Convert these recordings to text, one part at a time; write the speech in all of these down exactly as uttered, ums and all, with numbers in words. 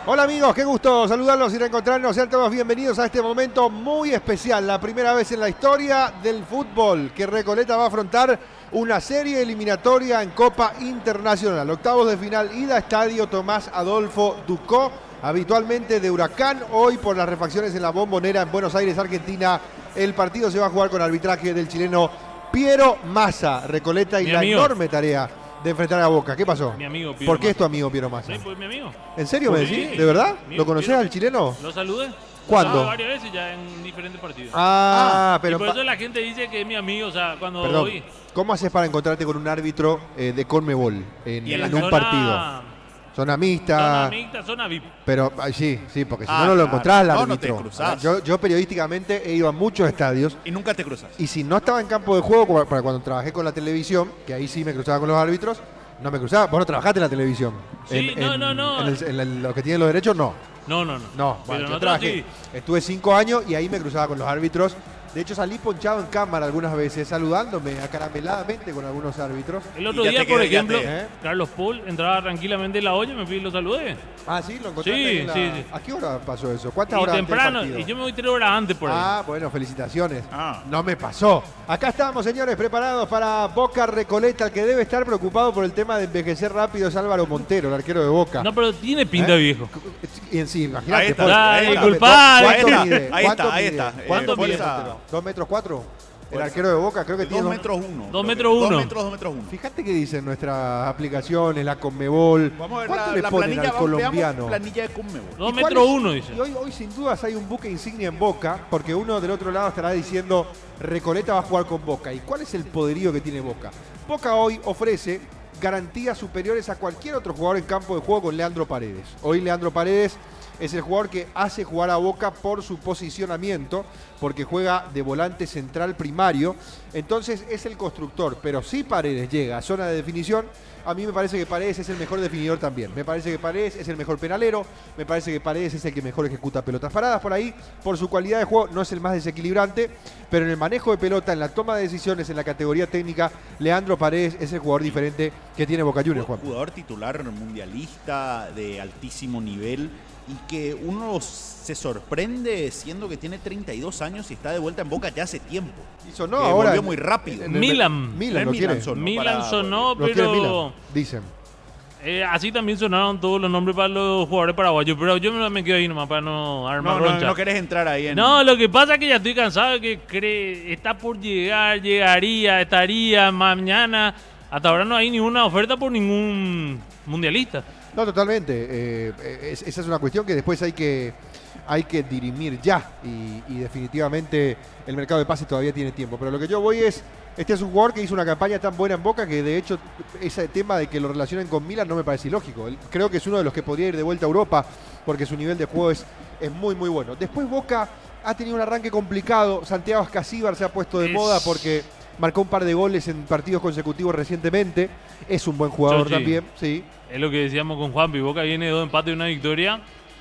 Hola amigos, qué gusto saludarlos y reencontrarnos. Sean todos bienvenidos a este momento muy especial. La primera vez en la historia del fútbol que Recoleta va a afrontar una serie eliminatoria en Copa Internacional. Octavos de final, ida a Estadio Tomás Adolfo Ducó, habitualmente de Huracán. Hoy por las refacciones en la Bombonera en Buenos Aires, Argentina, el partido se va a jugar con arbitraje del chileno Piero Massa. Recoleta y Mi la amigo. enorme tarea de enfrentar a Boca. ¿Qué pasó? Mi amigo Piero ¿Por qué es Massa. tu amigo Piero Massa? Sí, pues mi amigo. ¿En serio me Sí, decís? ¿De verdad? mi- ¿Lo conocés Piero- al chileno? Lo saludé. ¿Cuándo? Ah, varias veces ya en diferentes partidos. Ah, y pero... por pa- eso la gente dice que es mi amigo, o sea, cuando Perdón, voy. ¿cómo haces para encontrarte con un árbitro eh, de Conmebol en, Y en en la un zona- partido? Son Zona amistas, mixta, zona V I P. pero ay, sí, sí, porque si Ah, no, no lo claro. encontrás al No, no te árbitro. cruzás. yo, yo periodísticamente he ido a muchos estadios Y nunca te cruzas. y si no estaba en campo de juego, como para cuando trabajé con la televisión, que ahí sí me cruzaba con los árbitros, no me cruzaba. Vos no trabajaste en la televisión. Sí, en, no, en- no, no. En, el- en el- los que tienen los derechos, no. No, no, no. No, Pero bueno, yo nosotros trabajé, sí. estuve cinco años y ahí me cruzaba con los árbitros. De hecho, salí ponchado en cámara algunas veces, saludándome acarameladamente con algunos árbitros. El otro Y ya día, te por quedé, ya ejemplo, te- ¿eh? Carlos Paul entraba tranquilamente en la olla, me fui y lo saludé. Ah, sí, lo encontraste Sí, ahí en la- sí, sí. ¿A qué hora pasó eso? ¿Cuántas Y horas antes del temprano, partido? y yo me voy tres horas antes por ahí. Ah, bueno, felicitaciones. Ah. No me pasó. Acá estamos, señores, preparados para Boca Recoleta. El que debe estar preocupado por el tema de envejecer rápido es Álvaro Montero, el arquero de Boca. No, pero tiene pinta ¿Eh? viejo. Y en sí, imagínate. Ahí está, por- ahí ¿cuánto- está. Culpable. ¿Cuánto Ahí está, mide? ahí ¿Cuánto está, ahí mide? está. ¿Cuánto Eh, mide? fuerza- ¿Dos metros cuatro? El Fuerza. arquero de Boca creo que tiene Dos dos- metros uno. Dos creo que- metros uno. Dos metros, dos metros uno. Fíjate qué dicen nuestras aplicaciones, la Conmebol. Vamos a ver ¿Cuánto la, le la ponen planilla. al Vamos, veamos colombiano? planilla de Conmebol. Dos ¿Y cuál metros es? uno, dice. Y hoy, hoy sin dudas hay un buque insignia en Boca, porque uno del otro lado estará diciendo Recoleta va a jugar con Boca. ¿Y cuál es el poderío que tiene Boca? Boca hoy ofrece garantías superiores a cualquier otro jugador en campo de juego con Leandro Paredes. Hoy Leandro Paredes es el jugador que hace jugar a Boca por su posicionamiento, porque juega de volante central primario. Entonces es el constructor, pero si Paredes llega a zona de definición, a mí me parece que Paredes es el mejor definidor también. Me parece que Paredes es el mejor penalero, me parece que Paredes es el que mejor ejecuta pelotas paradas por ahí. Por su cualidad de juego no es el más desequilibrante, pero en el manejo de pelota, en la toma de decisiones, en la categoría técnica, Leandro Paredes es el jugador diferente que tiene Boca Juniors, Juan. Jugador titular mundialista de altísimo nivel y que uno se sorprende siendo que tiene treinta y dos años y está de vuelta en Boca ya hace tiempo. Y sonó Que ahora. volvió muy rápido. en el- Milan. Milan lo El quiere. Milan sonó Milan para- sonó, Lo quiere Milan, pero dicen. eh, así también sonaron todos los nombres para los jugadores paraguayos. Pero yo me, me quedo ahí nomás para no armar No, no, roncha. no querés entrar ahí en. No, lo que pasa es que ya estoy cansado de que cree, está por llegar, llegaría, estaría mañana. Hasta ahora no hay ninguna oferta por ningún mundialista. No, totalmente. Eh, eh, es- esa es una cuestión que después hay que, hay que dirimir ya. Y, y definitivamente el mercado de pases todavía tiene tiempo. Pero lo que yo voy es, este es un jugador que hizo una campaña tan buena en Boca que de hecho ese tema de que lo relacionen con Milan no me parece ilógico. Él- Creo que es uno de los que podría ir de vuelta a Europa porque su nivel de juego es, es muy, muy bueno. Después Boca ha tenido un arranque complicado. Santiago Escasíbar se ha puesto de Es- moda porque marcó un par de goles en partidos consecutivos recientemente. Es un buen jugador Chochi. también, sí. Es lo que decíamos con Juanpi. Boca viene de dos empates y una victoria.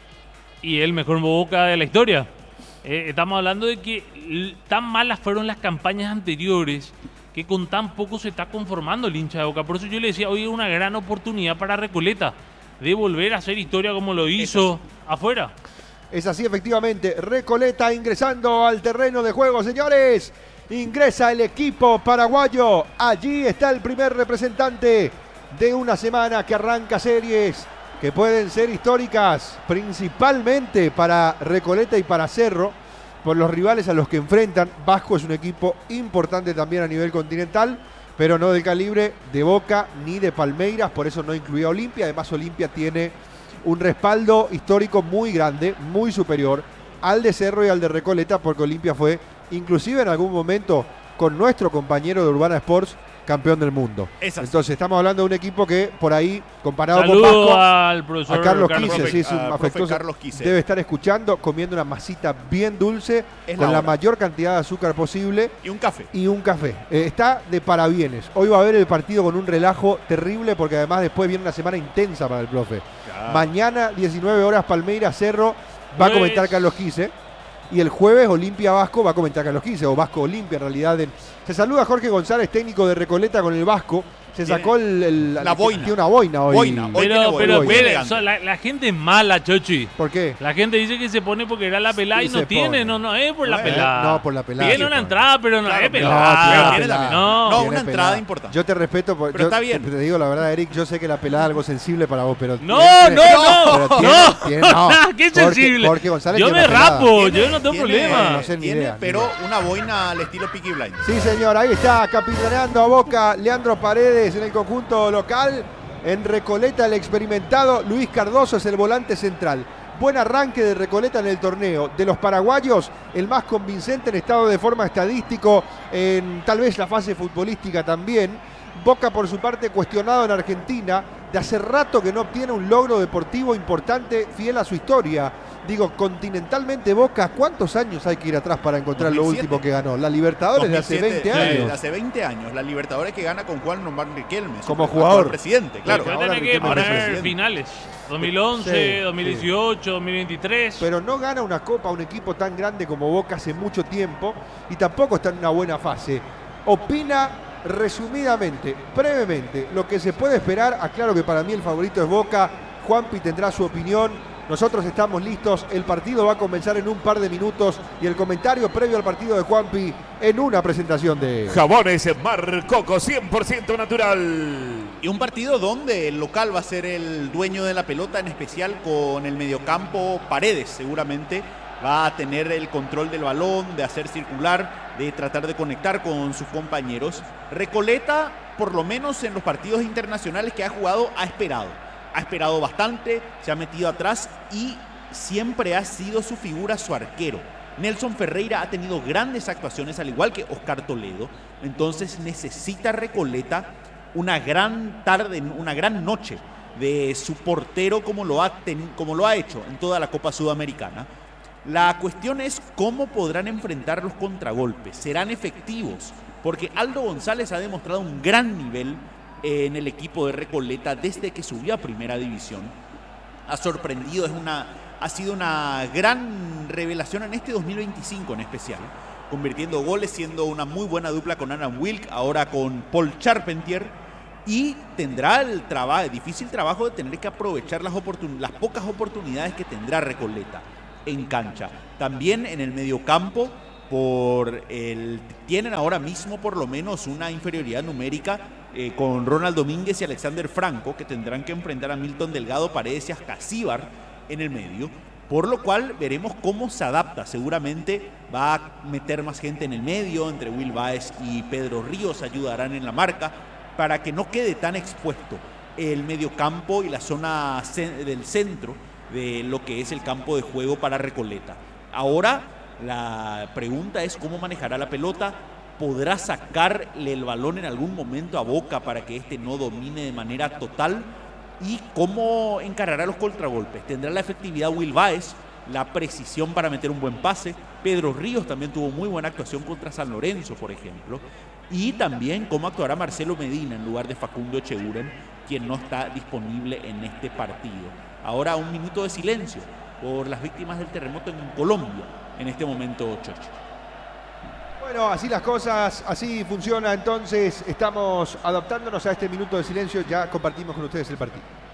Y el mejor Boca de la historia. Eh, estamos hablando de que l- tan malas fueron las campañas anteriores que con tan poco se está conformando el hincha de Boca. Por eso yo le decía, hoy es una gran oportunidad para Recoleta de volver a hacer historia como lo hizo afuera. Es así, efectivamente. Recoleta ingresando al terreno de juego, señores. Ingresa el equipo paraguayo. Allí está el primer representante de una semana que arranca series que pueden ser históricas, principalmente para Recoleta y para Cerro, por los rivales a los que enfrentan. Vasco es un equipo importante también a nivel continental, pero no del calibre de Boca ni de Palmeiras, por eso no incluía a Olimpia. Además, Olimpia tiene un respaldo histórico muy grande, muy superior al de Cerro y al de Recoleta, porque Olimpia fue, inclusive en algún momento, con nuestro compañero de Urbana Sports, campeón del mundo. Es así. Entonces estamos hablando de un equipo que, por ahí, comparado Saludo con Vasco, al profesor a Carlos Carlos Quise, Profe- sí, es un a profe afectuoso, Carlos Quise. debe estar escuchando, comiendo una masita bien dulce, Es con la la hora. mayor cantidad de azúcar posible, Y un café. y un café. Eh, está de parabienes. Hoy va a haber el partido con un relajo terrible porque además después viene una semana intensa para el profe. Claro. Mañana, diecinueve horas, Palmeiras, Cerro, va a Jueves. comentar Carlos Quise. Y el jueves, Olimpia Vasco va a comentar Carlos Quise, o Vasco Olimpia en realidad. En- Se saluda Jorge González, técnico de Recoleta con el Vasco. Se sacó el, el- la boina. Tiene una boina hoy. Boina, hoy tiene Pero, boina, pero, muy pero, elegante. so- la, la gente es mala, Chochi. ¿Por qué? La gente dice que se pone porque era la pelada Sí, y no se tiene, pone. no, no es por la No, pelada. no, por la pelada Tiene se una pone. entrada, pero no Claro, es pero- pelada. tiene pero la tiene pelada. también. No. No, Tiene una entrada pelada. importante. Yo te respeto, por- Pero yo está bien. Te, te digo la verdad, Eric, yo sé que la pelada es algo sensible para vos, pero... No, tiene- no, pero no, tiene- no. tiene- no. Qué Jorge- sensible. Jorge González Yo tiene me una pelada. rapo, Tiene- yo no tengo tiene- problema. No sé ni tiene, idea, ni pero idea. una boina al estilo Peaky Blinders. Sí, señor, ahí está, capitaneando a Boca, Leandro Paredes en el conjunto local. En Recoleta, el experimentado Luis Cardoso es el volante central. Buen arranque de Recoleta en el torneo. De los paraguayos, el más convincente en estado de forma estadístico, en tal vez la fase futbolística también. Boca, por su parte, cuestionado en Argentina. De hace rato que no obtiene un logro deportivo importante fiel a su historia. Digo, continentalmente Boca, ¿cuántos años hay que ir atrás para encontrar lo dos mil siete. último que ganó? La Libertadores de hace dos mil veinte siete, sí, años. de hace veinte años. La Libertadores que gana con Juan Román Riquelme. su Como actual jugador. presidente, claro. Después ahora tenés que Riquelme es poner presidente. finales. dos mil once, Sí, dos mil dieciocho, dos mil veintitrés. Pero no gana una copa a un equipo tan grande como Boca hace mucho tiempo y tampoco está en una buena fase. Opina resumidamente, brevemente, lo que se puede esperar. Aclaro que para mí el favorito es Boca. Juanpi tendrá su opinión. Nosotros estamos listos. El partido va a comenzar en un par de minutos y el comentario previo al partido de Juanpi en una presentación de... Jabones Mar Coco, cien por ciento natural. Y un partido donde el local va a ser el dueño de la pelota, en especial con el mediocampo Paredes, seguramente. Va a tener el control del balón, de hacer circular, de tratar de conectar con sus compañeros. Recoleta, por lo menos en los partidos internacionales que ha jugado, ha esperado. Ha esperado bastante, se ha metido atrás y siempre ha sido su figura su arquero. Nelson Ferreira ha tenido grandes actuaciones, al igual que Oscar Toledo. Entonces necesita Recoleta una gran tarde, una gran noche de su portero como lo ha, ten, como lo ha hecho en toda la Copa Sudamericana. La cuestión es cómo podrán enfrentar los contragolpes. ¿Serán efectivos? Porque Aldo González ha demostrado un gran nivel en el equipo de Recoleta desde que subió a Primera División. Ha sorprendido, es una, ha sido una gran revelación en este dos mil veinticinco en especial, convirtiendo goles, siendo una muy buena dupla con Adam Wilk, ahora con Paul Charpentier, y tendrá el trabajo, difícil trabajo de tener que aprovechar las, oportun las pocas oportunidades que tendrá Recoleta en cancha. También en el mediocampo, por el, tienen ahora mismo por lo menos una inferioridad numérica eh, con Ronald Domínguez y Alexander Franco, que tendrán que enfrentar a Milton Delgado, Paredes y Ascasíbar en el medio, por lo cual veremos cómo se adapta. Seguramente va a meter más gente en el medio, entre Will Baez y Pedro Ríos ayudarán en la marca, para que no quede tan expuesto el mediocampo y la zona del centro de lo que es el campo de juego para Recoleta. Ahora la pregunta es cómo manejará la pelota. ¿Podrá sacarle el balón en algún momento a Boca para que éste no domine de manera total? ¿Y cómo encarará los contragolpes? ¿Tendrá la efectividad Will Baez, la precisión para meter un buen pase? Pedro Ríos también tuvo muy buena actuación contra San Lorenzo, por ejemplo. Y también cómo actuará Marcelo Medina en lugar de Facundo Echeguren, quien no está disponible en este partido. Ahora un minuto de silencio por las víctimas del terremoto en Colombia en este momento, Chochi. Bueno, así las cosas, así funciona. Entonces estamos adaptándonos a este minuto de silencio. Ya compartimos con ustedes el partido.